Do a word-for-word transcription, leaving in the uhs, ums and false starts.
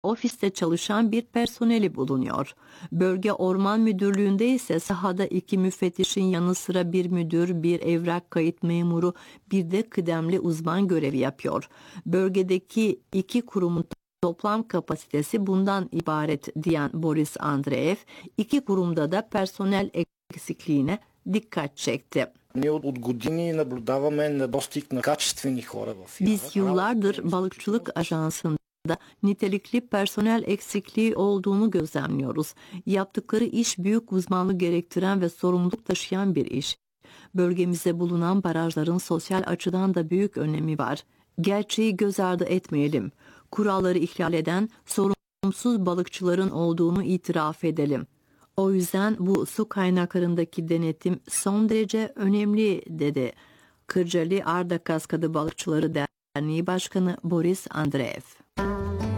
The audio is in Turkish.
ofiste çalışan bir personeli bulunuyor. Bölge Orman Müdürlüğü'nde ise sahada iki müfettişin yanı sıra bir müdür, bir evrak kayıt memuru, bir de kıdemli uzman görevi yapıyor. Bölgedeki iki kurumun toplam kapasitesi bundan ibaret diyen Boris Andreev, iki kurumda da personel eksikliğine dikkat çekti. Biz yıllardır balıkçılık ajansında nitelikli personel eksikliği olduğunu gözlemliyoruz. Yaptıkları iş büyük uzmanlık gerektiren ve sorumluluk taşıyan bir iş. Bölgemizde bulunan barajların sosyal açıdan da büyük önemi var. Gerçeği göz ardı etmeyelim. Kuralları ihlal eden sorumsuz balıkçıların olduğunu itiraf edelim. O yüzden bu su kaynaklarındaki denetim son derece önemli dedi Kırcalı Arda Kaskadı Balıkçıları Derneği Başkanı Boris Andreev.